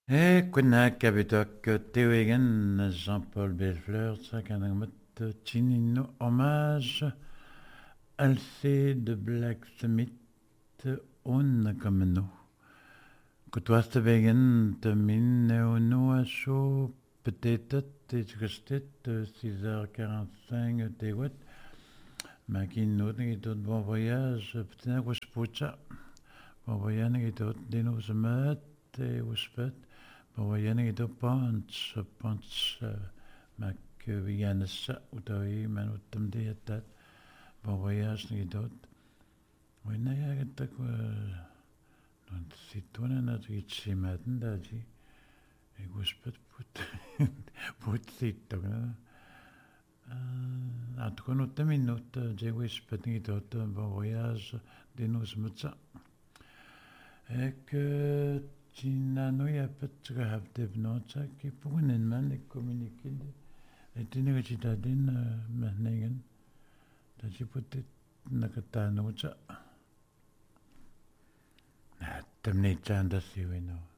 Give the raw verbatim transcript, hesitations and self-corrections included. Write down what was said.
Eh, kuna kabitok Théogan Jean-Paul Bellefleur, ça kanamat tinino hommage Alcé de Blacksmith on comme nous. Que toi te vegan te min neono à chaud peut-être t'es resté six heures quarante-cinq t'es what ma qui nous n'est tout bon voyage peut-être que je peux bon voyage n'est tout des nous se mettre et où je peux Bawayana ito punch punch mak vianasa utoi man utam diatat bawayas ni dot wena ya gata ko non situna na richi maten daji e guspet put put sitto na at kono taminut je guspet ni dot bawayas dinus mutsa ek Tinano ya pet gehabt nota ki punen man ik communiquer et tinere citadin mahningen da ci potet nakatano cha na tamne chanda si weno